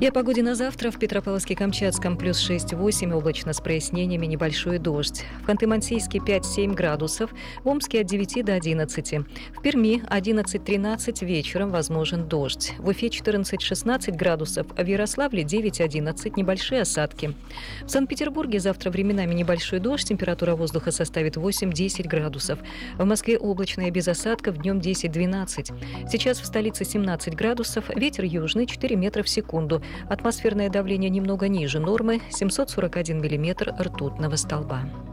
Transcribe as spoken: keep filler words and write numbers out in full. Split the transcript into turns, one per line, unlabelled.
И о погоде на завтра. В Петропавловске-Камчатском плюс шесть-восемь, облачно с прояснениями, небольшой дождь. В Ханты-Мансийске пять-семь градусов, в Омске от девяти до одиннадцати. В Перми одиннадцать-тринадцать, вечером возможен дождь. В Уфе четырнадцать-шестнадцать градусов, а в Ярославле девять-одиннадцать, небольшие осадки. В Санкт-Петербурге завтра временами небольшой дождь, температура воздуха составит восемь-десять градусов. В Москве облачно и без осадков, днем десять-двенадцать. Сейчас в столице семнадцать градусов, ветер южный четыре метра в секунду. Атмосферное давление немного ниже нормы, семьсот сорок один миллиметр ртутного столба.